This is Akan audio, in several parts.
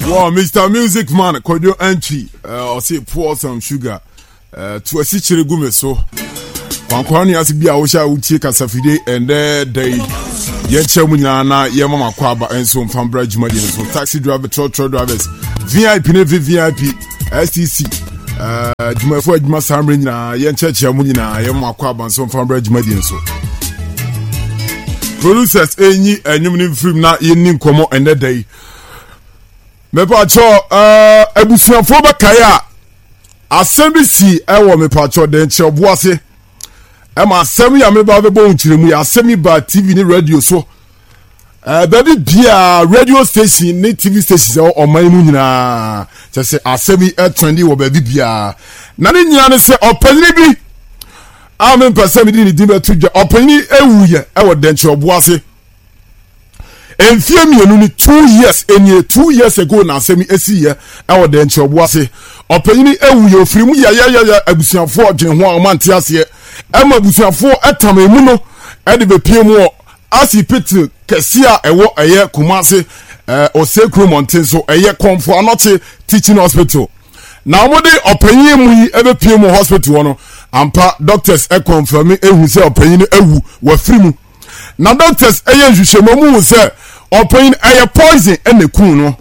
Wow, Mr. Music Man, Kodio Entry, or say pour some sugar to a situation gume so. Wankwani as be a osha uchi kasafide and day yenche munyana yemama kwaba and so from bridge madina so taxi driver truck drivers VIP ne VIP STC juma fo juma samre nyina yenche che munyina yemama kwaba and so from bridge madina so producers enyi enyum ni film na yenni nkomo and day mepa cho abusuafo ba kaya asembisi ewo mepa cho den che obuase Emma semi ya me ba be bon chiremu ya semi ba TV ni radio so baby bia radio station ni TV station o man mu nyina se se asemi trendy wo baby bia na ni nyina ne se opani bi amen person di ni di betu je opani ewuye e wo denche oboase enfie mienu ni 2 years enie 2 years ago na asemi esiye e wo denche oboase opani ni ewuye ofirimu ya abusuafo odwen ho amante ase Emma busuafo etama emu no e de bepie mu asipiti kesia ewo eye Kumasi Osekru Mountain so eye Komfo Anote Teaching Hospital na omode opanyin mu yi e bepie mu hospital no ampa doctors e confirm ehu se opanyin ewu wa firimu na doctors eye hwehwemu mu se opanyin eye poison ene kun no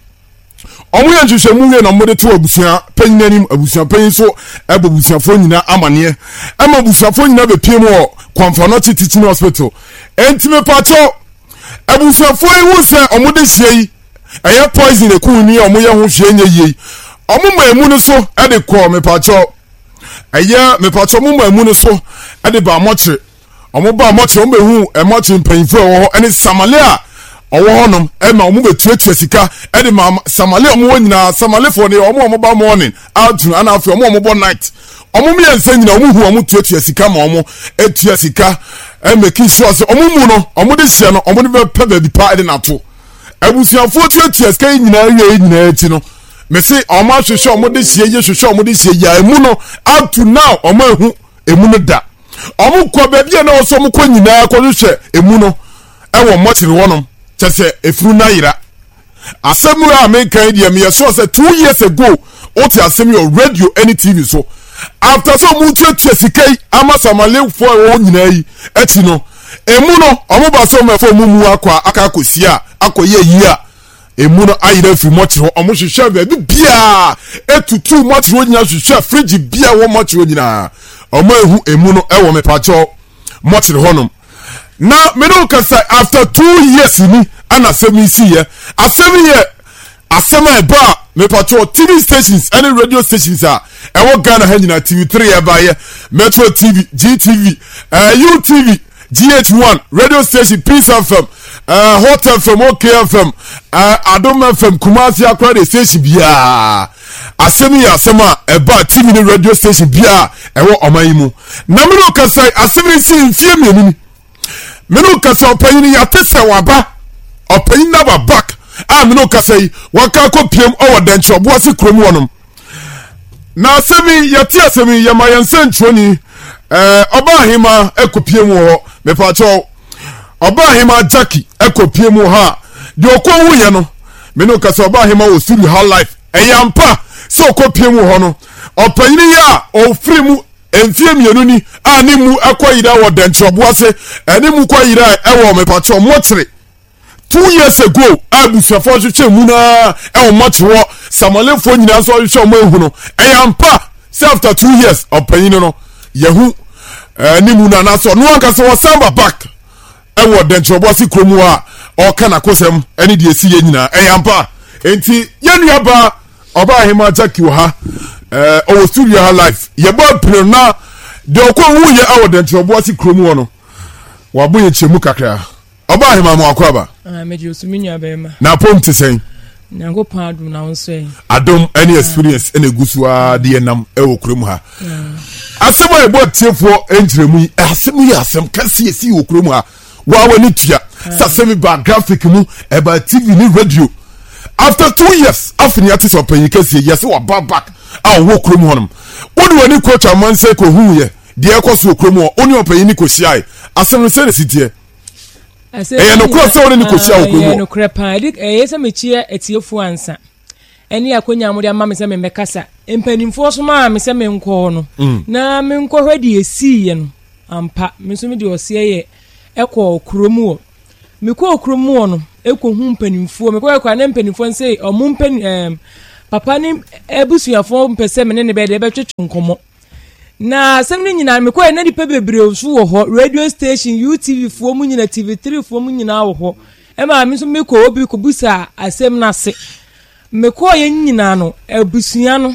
omu ya hwehwemu ye na omode to abusua panyin anim abusua panyin so ebusuafo nyina amane ema abusuafo nyina bepie mu Komfo Anote Teaching Hospital entime pacho abusuafo ewu se omode hye eye poison ekun ni omu ye ho hye nya yi omu maemu no so e de ko me pacho eye me pacho mu maemu no so e de ba mochire omu ba mochire omu behu e mochire mpanfo wo ene Samalia owo honom e ma omu betuatua sika e de ma Samalia omu wonyina Samalia for the omu ba morning out and after omu bo night omu mi ense nyina omu hu omu tuatua sika ma omu etua sika e make sure so omu mu no omu de hye no omu de be pa ba bi pa e de nato abusuafo tuatua sika nyina ye nyina eti no me say omo hwehwe omo de hye ye hwehwe omo de hye ya emu no up to now omo ehu emu no da omo kwa bebia na oso omo kwa nyina kwa hwehwe emu no e wo mochire wonom chese efuru na yira asemu a menkan dia me so say 2 years ago oti asemu your radio any TV so after so mu tuatua sikai ama Samale fo wo nyina yi eti no emu no omo ba so mefo mu akwa akakosia akoye yi a emu no ayira fi mochiro omo hwehwe ba bia etutu mochiro nyina hwehwe fridge bia wo mochiro nyina omo ehu emu no ewo mepacho mochiro honom na me no kasa after 2 years ni ana semisi ye asema eba mepacho TV stations any radio stations ewo Ghana ha nyina TV3 eba ye Metro TV GTV UTV GH1 radio station Peace FM Hot FM OK FM Adom FM Kumasi Akra station bia asema eba TV ni radio station bia ewo omayimu na me no kasa asemi si mfie mienu me no kasa opanyin ya tese waba opanyin na back me no kasa yi waka kopiem owo denche oboase krom wonom na asemi yati asemi ya mayense ntroni oba hima ekopiem wo me pacho oba hima Jackie ekopiem ha de okowu ye no me no kasa oba hima wo suri how life eyampa so okopiem ho no opanyin ya ofrimu enfie mienu ni ani mu akoyira wo denche oboase ani mu koyira ewo me pacho mochire 2 years ago abusuafo hwehwe mu na ewo mochiro Samale fo nyina so hwehwe mo ehu no eyampa after 2 years opanyin no yehu ni mu na so no anka so samba back ewo denche oboase kromu a o kana kosem ani de esi ye nyina eyampa enti yenua ba oba hima Jackie wo ha o studio her life ye ba pere na de okowu ye awo denche oboase kromu no wa boye chemu kakra oba hima mo akwaba meji osuminya bema na ponte sen nyango padu na onse adom any experience ene gusua de nam ewo kromu ha asemo ebo tiefo entremu asemo ya asem kase esi wo kromu ha wa wani tua sasemi ba graphic mu eba TV ni radio after 2 years after ati so panyi kase yes wa back wo kromu honum woni wani coach amanse ko huye de ekoso kromu oni opanyi ni ko siai asem se sitie no cross so ni ko sia wo kromu no crepa dik yesa mechia etiefu ansa eni akonya mo de ama me se me mekasa empanimfo so ma me se me nko no na me nko hwedi esi ye no ampa me so me de osie ye ekọ kromu wo me kọ kromu wo no ekọ hu mpanimfo me kọ na mpanimfo nse omu mpan papa ni ebusuafo mpese me ne be de be twetwe nkomo na asem ni nyina me kọ na dipa bebre so wo ho radio station UTV fo mu nyina TV3 fo mu nyina wo ho e ma me so me kọ obi ko busa asem na se me kọ ye nyina no ebusua no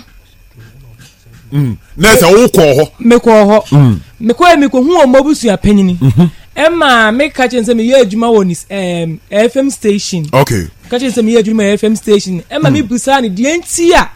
nesa wo kọ ho me kọ ho me kọ me kọ hu o mabusua panyini Emma me catching some ye adwuma won is FM station. Okay. Catching some ye adwuma FM station. Emma me busa ni de ntia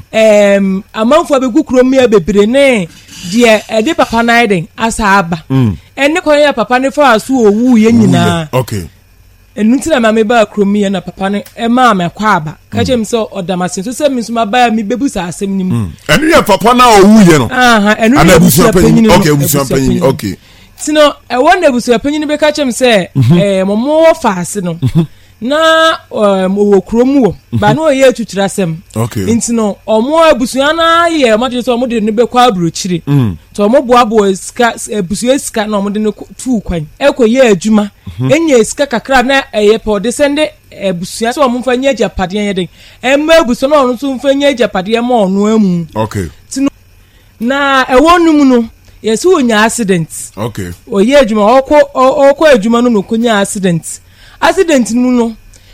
amanfo abegu krom me bebre ne de ede papa na eden asa aba. Enne ko ye papa ne fa aso owu ye nyina. Okay. Enu ntia ma me ba krom me na papa ne emma me kwa aba. Catching so odamasin so se me so ma ba me bebusa asem nim. Enu ye papa na owu ye no. Enu ye busa panyin. Okay, busa panyin. Okay. Tino wonder busu panyin be ka chem se momo faase no na wo kromu wo ba no ye tuturasem okay intino omo abusuya na ye maje so omo de ne be kwa abrochiri to omo boabo ska abusuya ska na omo de ne tu kwan ekoye adwuma enye ska kakra na eye po de sende abusuya so omo mfanya japade ye den emma abusuya na ono so mfanya japade ma ono amu okay tino na ewonum no yesu onya accident okay oye adwuma okọ adwuma no konya accident nu no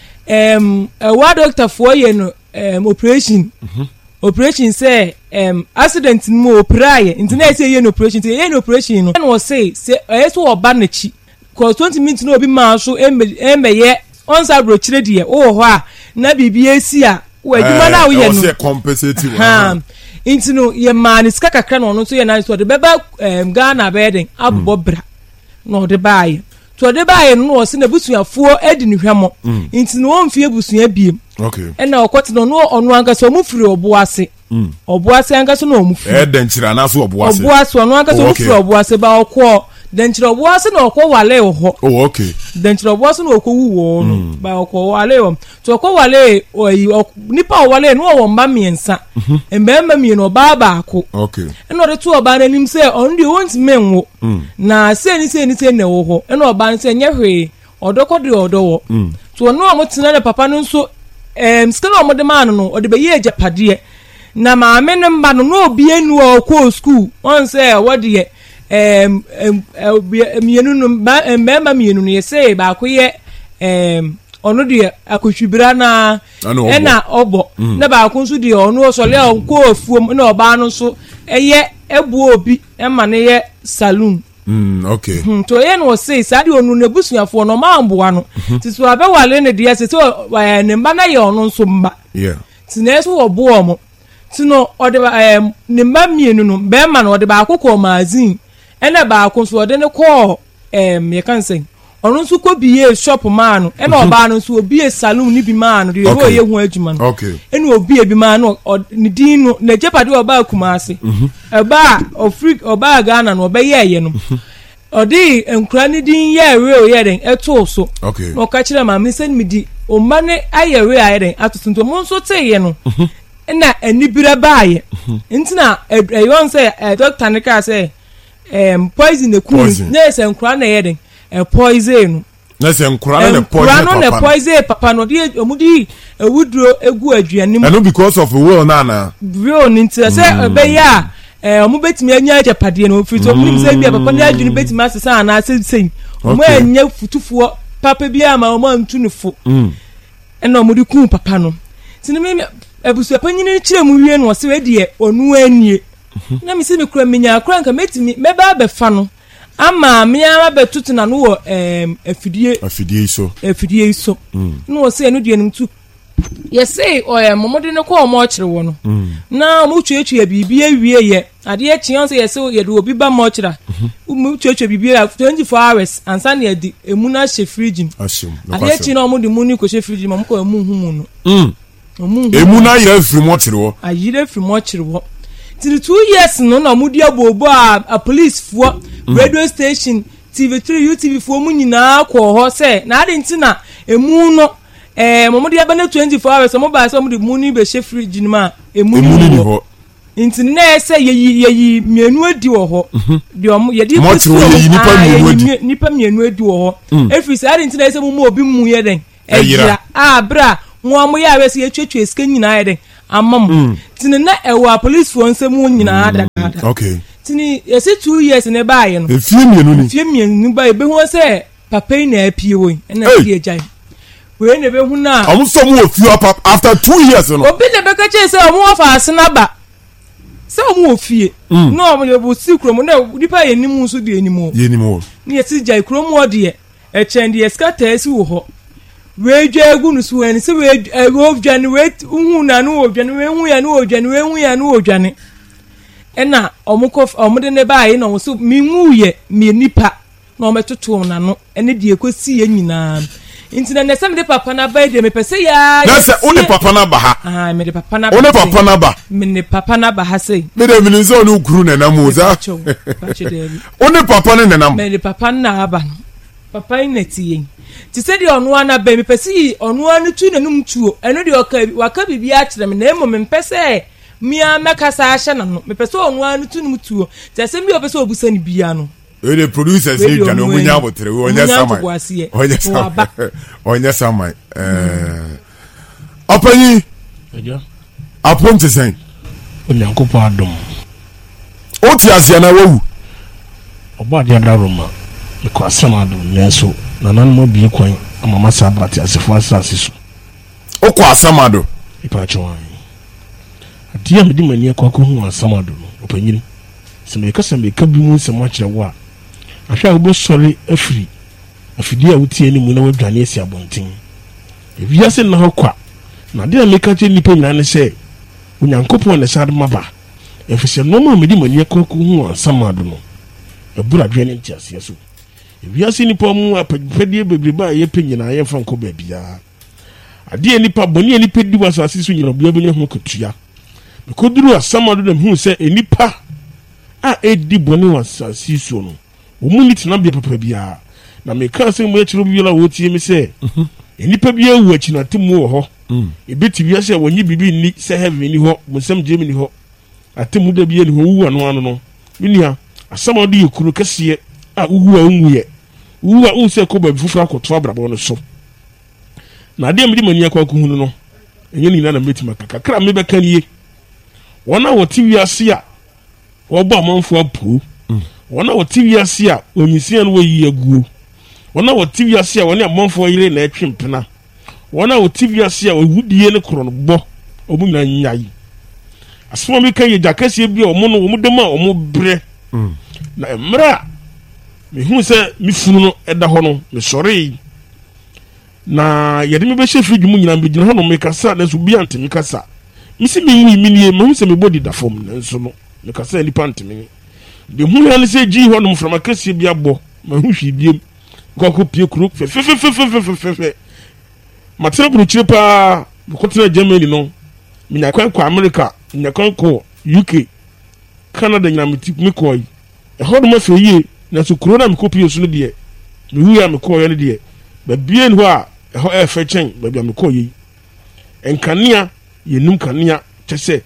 wa doctor for ye no operation say accident mu operaye internet say ye no operation no and was say yesu oba na chi cause 20 minutes no obi ma so emeye onsa brochire de wo ho a na bibia esi a wo adwuma na wo ye no say compensative intino ye man iska kakra no no so ye na so de beba Ghana beden abbo bra no de baye to de baye no wo se na busuafo edi ni hwemo intino wo mfie busua biem okay na okoti no no onu anka so mufiri oboase oboase anka so no mufiri denchira na so oboase onu anka so mufiri oboase ba okọ denchira oboase na okọ wale ho okay denchira oboase na okọ wuwo no ba okọ wale ho to okọ wale nipa wale no wo mba miensa mbemba mi no baba ako okay eno de to oba na nim se on de won't menwo na se ni na wo ho eno oba na se nyehwe odoko de odowo to no amotena de papa no nso skala omode man no ode be ye japade na maame ne mba no obi enu okọ school on se wode mienu no mbemba mienu no ye se ba ko ye ono de akotwibira na ena obo na ba ko nso de ono sole onko afuom na oba no so eye ebu obi ema ne ye saloon okay to ye no say sadi onu na busuafo no ma amboa no tiso abewale ne de se to ne mba na ye ono nso mba yeah tineso obo omo tino ode ne mba mienu no be ma no ode ba akoko magazine ena ba akonso ode ne ko ye kan say onu nso ko biye shop man ena oba no nso obiye saloon ni bi man de ro ye hu adwuma no okay ena obiye bi man no ne din no na jepade oba Kumasi eba ofrik oba Ghana no oba ye no odi enkura ni din ye re ye den eto so okay no ka kire ma me send me di o ma ne aye re aye den atotunto mo nso te ye no na anibira baaye ntina yon say doctor ne ka say poison the cool na se enkura na ye den poison na se nkura na poison papa na poison papa no de omudi ewudro egu aduanim and because of will na real ntina say be ya omo betimi anya japade no ofito omo say bia papa na adwunu betimi asesa na asesei omo anya futufuo papa bia ma omo antunufo ena omo di kun papa no tinime ebusu apanyini kire mu wie no se wedie onu anie na mi se me kura menya kura nka metimi meba abefa no ama me ama betutu na no wo afidie so no wo se enu die nim tu yesi momode ne ko omo kire wo no na mo twetwe ya bibia wie ye ade e chian se yesi ye do obi ba mo kira mo twetwe bibia 24 hours ansa na edi emu na she fridge ade e chi na omo de mu ni ko she fridge mo ko emu hu mu no emu na ye free mo kire wo ayire free mo kire wo till 2 years no na mo dia bobo a police fo radio station TV3 UTV fo mu nyina ko ho se na ade nti na emu no mo de aba na 24 hours mo ba so mo de muni be she fridge ni ma emuni ni ho nti na ese yeyi mienu adi wo ho de omo ye di nipa mienu adi wo ho efiri sa ari nti na ese mo obi mu ye den ejira bra mo ya we se ye twetwe eska nyina ye den amam tini na ewa police for nsemu nyina da okay tini ese 2 years ne ba ye no efie mienu ba ebe hu se papa na apie wo na tie jai we ne be hu na so mo ofie after 2 years no obi ne be ka che se mo afa asena ba se mo ofie no mo le bo si kro mo na dipa ye nimu so de enimu ni esi jai kro mo de e chende eskata esi wo ho we dwagu no so en se we dwane we hu na no wo dwane we hu ya no wo dwane we hu ya no wo dwane ena omode ne bae no so mi hu ye mi nipa na ometoto na no ene de ekosi ye nyina intina na sem de papa na bae de me pese ya na se one papa na ba ha me de papa na one papa na ba me ne papa na ba ha sei me de mi zo no kuru na namu za one papa ne nam me de papa na ba papa ineti yen ti se de onu ana ba me pese onu anu tu nanum tuo eno de waka bibia kire me na emo me pese mia mekasa ahye na no me pese onu anu tu nanum tuo ti se mi opese obusa ni bia no the producers say you know munya botre onya samai apani eja aponte sen onyankopo adom o ti asia na wawu oba dia daroma e ko asema adom nenso nanan mo bi kwan amama sabati asefo asase so o ko asema do ipa chwan adia medi mani akwa hu asema do no opanyin se me kasa me ka bi mu se mo akire wo a ahwa obo sori afiri afidi a wutie ni mu na wadwane esi abonten ebia se na hokwa na de me ka che nipa nyina ne se onyankopon ne sade maba efise no ma medi mani akwa hu asema do no ebura dwane ntiase so ebia se nipa mu apagpedie bebreba ye penyina ye franko babia ade nipa boni nipa di wasase so nyina bia benya hu ketua bekoduru asema do na hu se enipa a edi boni wasase so no omuni tena bia papa bia na me ka se mo akiro bia la wotie me se enipa bia wu achi na temu wo ho ebeti bia se wonyi bibi ni se heaven ni ho musam jemi ni ho atemu da bia ni ho wu ano no minia asama do yekuru kase a wu a unye wu a unse ko ba bifufra akoto abrabo no so na de me di mani akwa ko hunu no enye ni na metima kakra me be kanie wona wo TV ase a wo ba manfo apu wona wo TV ase a onyisia no yi aguo wona wo TV ase a wona manfo yire na atwempena wona wo TV ase a wudie ne kro no bo omu na nyai asoma me kan ye jakase bia omo no omo dem a omo bre na emra me hu se me funu no eda ho no me sori na yede me be shefi dwum nyina be gina ho no me kasa na so bia ntemi kasa misi me wi minie me hu se me body da fom na nso no me kasa ni pantemi de hu ya ne se ji ho no from akase bia bo ma hu hwi biem ko pie kuru fe matira buru chire pa ko tena Germany no me nya kwan kwa America nya kwan ko UK Canada nya me ko e ho no ma fe yie na so corona me ko pie so no de me hu ya me ko yo ne de ba bie ni ho a ho e fe chen ba bia me ko yi enkania yenum kania tese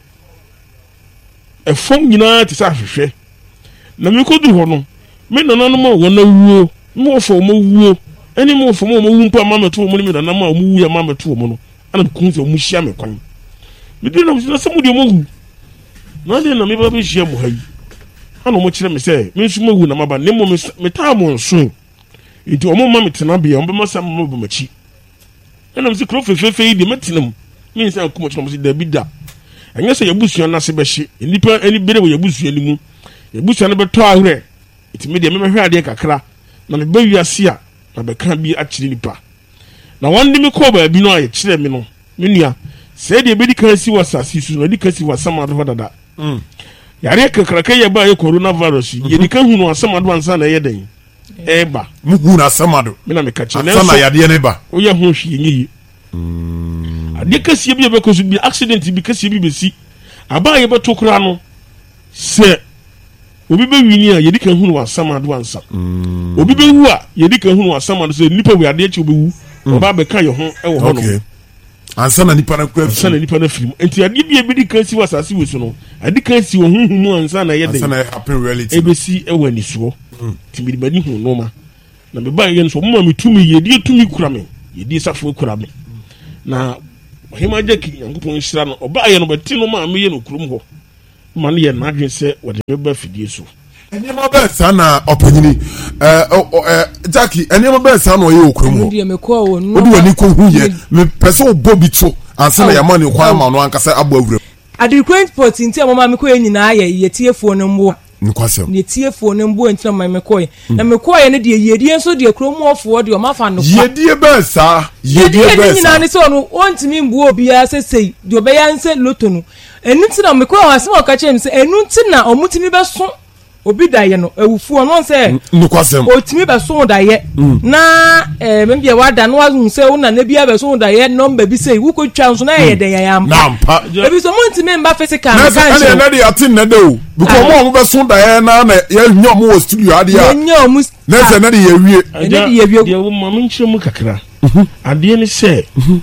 efom nyina te sa hwehwe na me ko du ho no me nana no ma wona wuo mo fo mo wuo eni mo fo mo wu mpa ma meto mo ni me nana ma mo wu ya ma meto mo no ana ku so mo hia me kwan me di na se mo di mo wu na de na me ba be hia mo hayi ana mo kire me se me nsu mo wu na maba ne mo me ta mo nso enti o mo ma me tena bia o be ma sa mo bo machi ana me se kro fefe di metinam me nsa ko mo chiro mo se da bi da anya se yabusuan na se be hye nipa eni bere wo yabusuan ni mu yabusuan be to ahre enti me de me hwe ade kakra na me ba wiase a na be kan bi akire nipa na wande me ko ba bi no aye kire me no me nua se de be di kan si wasasi su no di kan si wasama do dada yare kakra ka ye ba ye coronavirus ye di kan hu no asama do ansa na ye den eba mu hu na asama do me na me ka kire asama yade ne ba o ye hu hwie nyi ade kasie bi be ko so bi accident bi kasie bi besi aba ye be to kura no se obi be wini a ye di kan hu no asama do ansa obi be wu a ye di kan hu no asama do se nipa wi ade echi obi wu oba be ka yo ho e wo ho no ansa na nipa na kwa ansa na nipa na film enti ade bia bi di kan si wasase we so no ade kan si wo huhu ansa na ye de ansa na happen reality ebesi e wani so timi di mani hu no ma na me ba ye no so mo ma tumi ye di tumi kura me ye di safo kura me na hima jeki yankopon hira no oba ye no beti no ma me ye no kurum ho ma ne ye na adwen se wode me ba fidie so enema be sana opanyini Jackie enema be sana o ye okurum ho ndi me ko wo no odi wani ko hu ye me pese obo bi to ansa na yama ne kwan ma no ankasa abo awura adi grand port nti amama me ko nyina ye tiefo no mbo nkwasem ne tiefo no mbo nti na me ko na me ko ye ne de yedie nso de kurom ofo de o mafa no yedie be sa yedie be sa nyina ne so no ontimi mbo obi ya sesei de obeya nse loto no enu nti na me ko asem o ka chem se enu nti na omutimi be so obi daye no awufu no se nkwasem otimi be so daye na membia wada no azu se una na bia be so daye number bi se wu ko twa nso na ye den ya na mpa ebi so montimi mba physical na ka na dey atin na do because mo be so daye na ya nyom wo studio ade ya nyom na se na dey yawie de wo ma menchire mu kakra ade ne se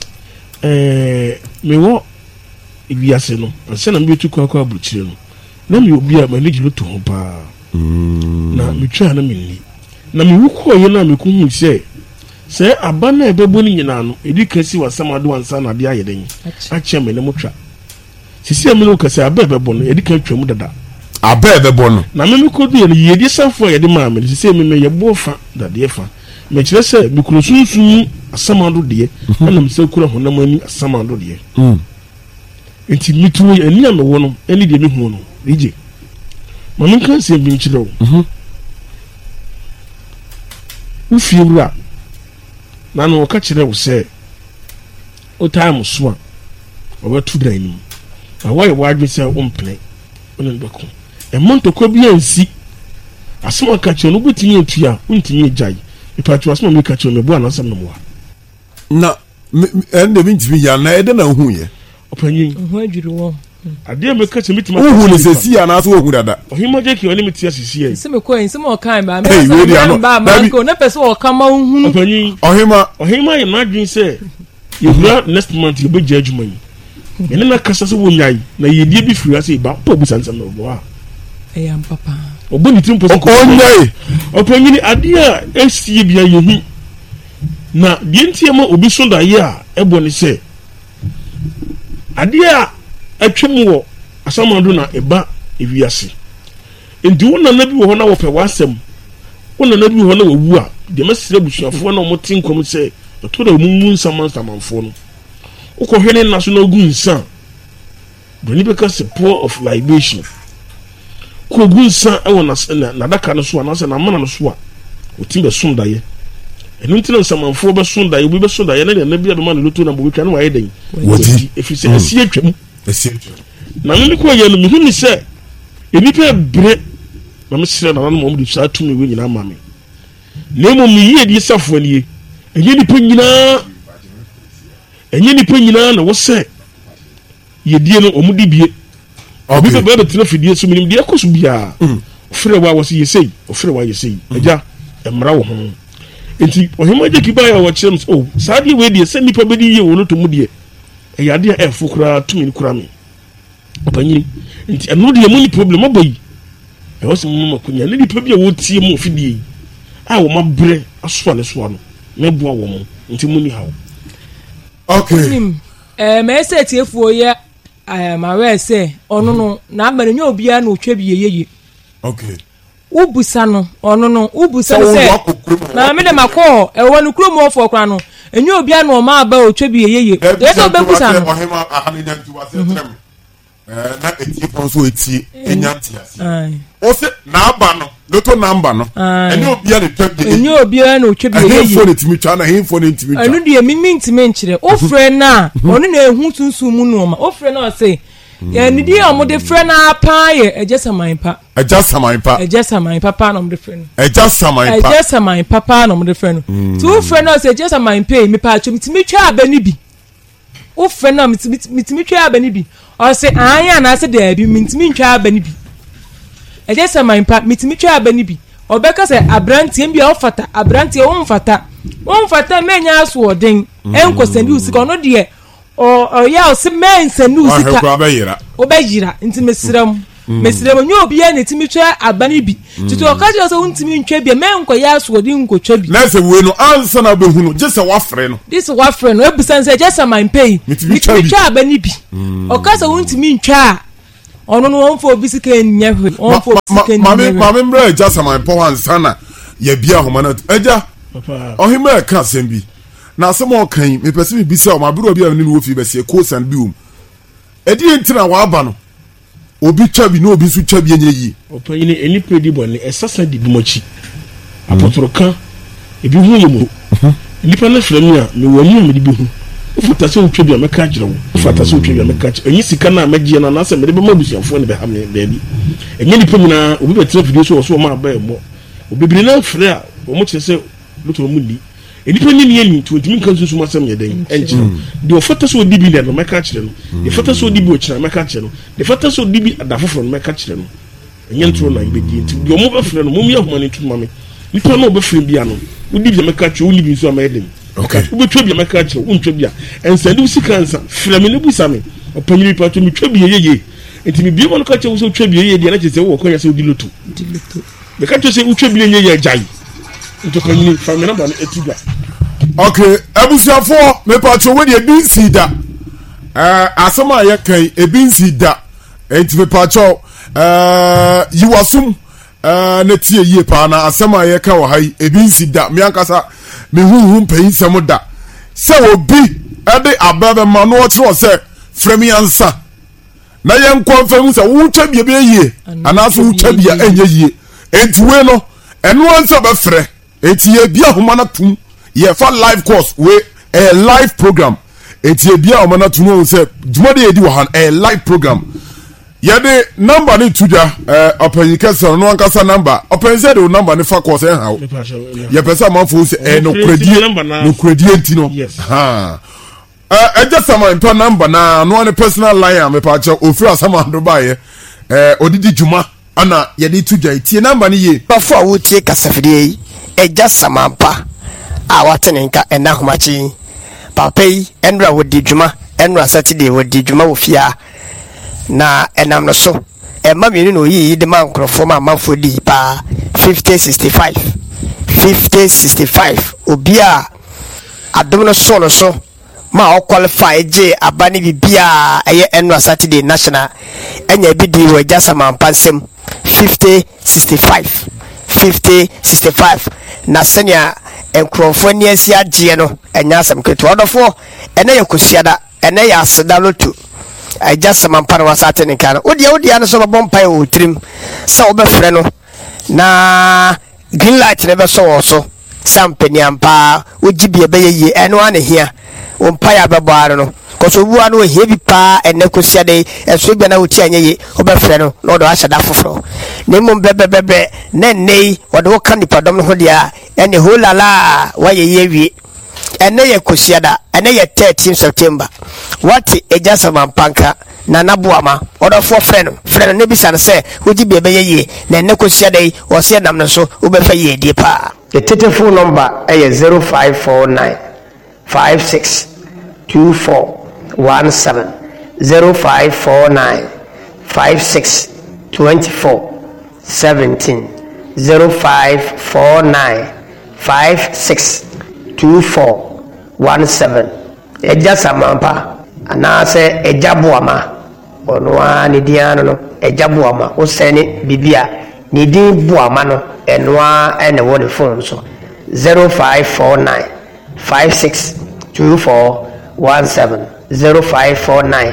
me wo ibiase no anse na me tu kwa abuchire no na me obi a manage lo to ho pa na me twa na me ni na me wuko ye na me kuhu se aba na ebebo ni nyina no edi kasi wasamado ansa na de ayeden a che me ne motwa sisi me no kasi aba ebebo no edi kan twam dada aba ebebo no na me kodu ye ye di safo ye de ma me sisi me ye bo fa dada ye fa me kire se me kuro sunsun asamado de na me se kuro honam ani asamado de enti mitu ani am wo no ani de me hu no rije mamun kan se bi nchiro ufiura na no ka kire wo se o time so a o tu dan ni na why wadwe se o mple ono ndoko e monto ko bi ansi asema ka kire no butinye etua untinye jai ipatwa asema me ka kire me bu anasem no mo na ende bi ntimi ya na ede na hu ye opanyin ho adwiri wo ade me ka kire mitima hu ne se si ana so hu dada ohima jeki oni mitia sisi ye se me ko yin se mo kan ba me ba ma ko na pese o kama hu opanyin ohima ye na adwin se yebra next month ye be judge man ye na kasa se wonyai na ye die bi firi ase ba po bu sansan no bo a eyam papa oboni timpo se ko onyai opanyin ade a esie bia ye hu na die ntie ma obi so da ye a ebo ne se ade a atwem wo asamado na eba ewiase enti wona na bi wo ho na wo pe wasem wona na bi wo ho na wo a de masira busuafo na mo tinkom se to da mu nsamanfo no ukohwene na so na ogu nsa do ni beka se pour of libation ko ogu nsa e wona na daka no so na se na mana no so a otimbe som daye enu ntina nsamanfo be som daye obi be som daye na bia be ma no loto na bo betwa na waye den wodi efise asi atwam na me ko ye no me huni se enipa bre na me sire na na mo de sa tumi we nyina ma me na mo mi ye di safo nie enye nipa nyina na wo se ye die no omudi bie obi be be tena fidie so minim de ekoso bia ofre wa wo se ye sei ofre wa ye sei aja emra wo ho enti ohima je kiba ya wo chem oh saadi we die se nipa be di ye wo no to mu die eyade a efukura tumi kura me opanyin enti eno de mu ni problem oboyi e wo se mu makunya ne nipa bia wo tie mu ofidie a wo mabre aso ne so no me boa wo mo enti mu ni hawo okay me se tiefuo ye ma we se ono no na abere nya obia na otwa bi yeye okay ubusa no ono no ubusa se na me de makọ e wonu krom ofo kwa no enya obia na o ma aba otwa bi yeye de so be busa no ohima ahanya nti wase trem na etie ponso etie enyanti ase o se na aba no loto number no enya obia na twa bi enya obia na otwa bi yeye ehfo ne timi twa na ehfo ne timi twa anu de mimi ntime nkyere ofre na onu na ehu sunsun mu no ma ofre na o se ya ni di omo de frɛ na pa ye eje saman pa na omo de frɛ no eje saman pa na omo de frɛ no tu frɛ na se eje saman pa mi pa chom timi twa aba ni bi o frɛ na mitimi twa aba ni bi o se anya na se da bi mitimi twa aba ni bi eje saman pa mitimi twa aba ni bi obeka se abrantie bia ofata abrantie wo mfata won fata menya aso odin enko send usika no de ya o se men send usika obeyira nti mesiram nyo obi ya netimi twa abane bi tito okaje so untimi ntwa bi menko ya aso odin nko twa bi na se we no ansa na be hunu je se wafre no this wafre no ebusan se je se my pay mitimi twa abane bi okaje untimi ntwa ono no won fo bisika nyehwe on fo bisika nyehwe mama mbra je se my po ansa na ye bia homa na eja ohima ka sembi na asemo kan me pese bi se o ma bro bia ni wo fi be se ko san bi um edi entina wa aba no obi twa bi no obi su twa bi enye yi opanyini eni pedi bone esasa di bimochi apotoro kan ebi hu yemu nipa na frami a me wani me di bi hu ufata se utwa bi a meka agire wo ufata se utwa bi a meka agire enyi sika na magie na na se me de be mabusiafo ne be ha me baabi enye nipa nyina obi be traffic so so ma ba emo obibiri na frɛ a wɔn kyerɛ sɛ lotɔ mu ni enipa ni ni tuntumi kan sunsun asɛm yɛ den ɛnkyɛn de ɔfata so odi bi na mɛka kyerɛ no de fata so odi bi ɔkyerɛ mɛka kyerɛ no de fata so odi bi ada foforɔ no mɛka kyerɛ no ɛnyɛ ntoro na ibedi nti de ɔmo bɛfrɛ no mom yɛ ahoma ne ntoma me nipa na ɔbɛfrɛ bi ano odi bi mɛka kyerɛ odi bi nso amɛyɛ den wobɛtwa bi mɛka kyerɛ wontwa bi a ɛnsɛnde wo sika nsa frɛ me ne busa me ɔpanyini pa to metwa bi yeye nti me bie mo no ka kyerɛ wo sɛ wotwa bi yeye deɛ na kyerɛ sɛ wo kɔnya sɛ odi loto meka kyerɛ sɛ wotwa bi yeye agyae ntokanyini fa me namba no etiga okay abusiafo me pa to we de bi nsi da asema ye kan ebi nsi da enti me pa to yiwasum na tie yie pa na asema ye kan wo hai ebi nsi da me ankasa me huhu mpɛyin sɛm da sɛ obi ade ababe ma no ɔkyerɛ sɛ frɛmi ansa na ye nkɔmfam sɛ wotwa bia be yie anaso wotwa bia enye yie enti we no ɛno ansa be frɛ enti ye bia homa na tum ye fa live course we a live program enti ye bia homa na tum o sɛ dwumade ye di wo han a live program ye de number ni tuja open kesa no ankasa number open say the number ni fa course en hawo ye pesa man fo say no credit enti no ha just some important number na no one personal line me pa che ofiri asama ndo ba ye odidi juma ana ye di tuja tie number ni ye ba fo awo tie kasafide yi just samampa a watenenka ena homachi papa yi enra wodi juma enra saturday wodi juma wo fia na enam no so ema mi no yi de man krofo ma manfo di pa 5065 obi a adom no so no so ma o qualify je abani bibia eye enra saturday national enya bi di wo jasama mpansem 5065 na senya enkrofo ni asi agye no enya asem keto odofo ene yakosiada ene ya aseda lotu ajasama mpara wasate ne kana odia no so babompa o trim sa obefre no na green light ne be so so sampeni ampa ogibie be ye eno ane hia ompa ya bebaro no koso bua no he bi pa ene kosiade eso bia na oti anyeye obefre no na odo aseda foforo ne mum bebebebe ne nei odo wo kan nipadom no ho dia ene holala waye ye wie ene ye kosiada ene ye 13 September what ejasama mpanka na nabuama odo fo freno ne bisa no se ogibie be ye na ene kosiade o se nam no so obefa ye die pa the telephone number is 0549 562417 0549 562417 0549 562417 eja samampa anase eja buama onwa ni diano no eja buama o sene bibia ni din buama no enwa ene wo the phone so 0549 562417 0549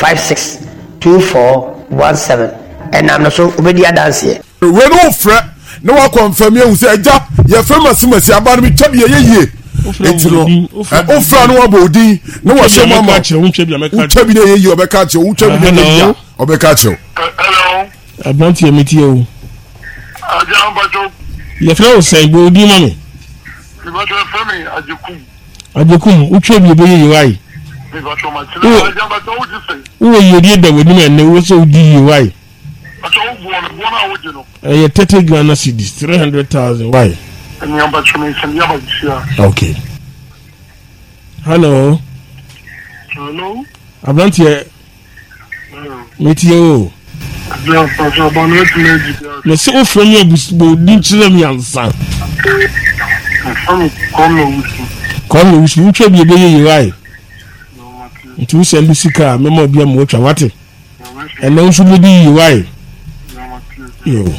562417 and I'm not so obedi dance here we no frɛ no wa confirm you say eja ye famous masi aban mi twabi ye etiro o fra no abodi no wa so mama twabi na ye obeka che o twabi na ye obeka che hello abanti emiti o aja bajo ye fra o sai bo di mami mi bajo fami ajekum o twabi be ye wai mi bajo ma tira aja bajo o ji sai o ye die da woni me ne wo so di ye wai ajo o buona wo ji no 30 Ghana cedis 300,000 why And I'm back to me, and you're Okay. Hello. Hello? Abrantie. Meet you. Me se o from your busbo din chire mi ansa. Come we should try be dey right. Nti send sika me mo bia mo twa wate. And now should be right. Yo.